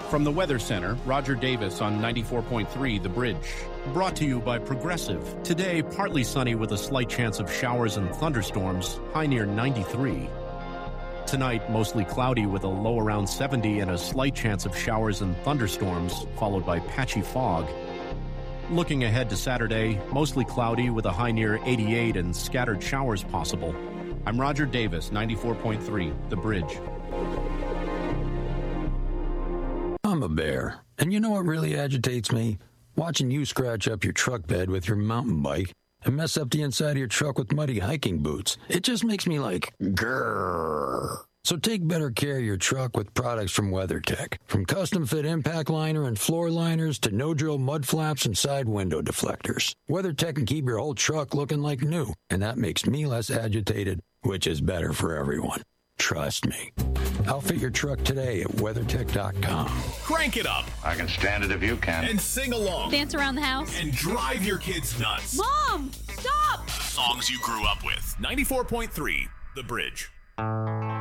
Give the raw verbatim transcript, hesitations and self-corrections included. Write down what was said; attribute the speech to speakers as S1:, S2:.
S1: From the Weather Center, Roger Davis on ninety-four point three The Bridge. Brought to you by Progressive. Today, partly sunny with a slight chance of showers and thunderstorms, high near ninety-three. Tonight, mostly cloudy with a low around seventy and a slight chance of showers and thunderstorms, followed by patchy fog. Looking ahead to Saturday, mostly cloudy with a high near eighty-eight and scattered showers possible. I'm Roger Davis, ninety-four point three The Bridge.
S2: I'm a bear, and you know what really agitates me? Watching you scratch up your truck bed with your mountain bike and mess up the inside of your truck with muddy hiking boots. It just makes me like, grrr. So take better care of your truck with products from WeatherTech. From custom-fit impact liner and floor liners to no-drill mud flaps and side window deflectors. WeatherTech can keep your whole truck looking like new, and that makes me less agitated, which is better for everyone. Trust me. Outfit your truck today at WeatherTech dot com.
S3: Crank it up.
S4: I can stand it if you can.
S3: And sing along.
S5: Dance around the house.
S3: And drive your kids nuts.
S5: Mom, stop!
S3: Songs you grew up with. ninety-four point three The Bridge.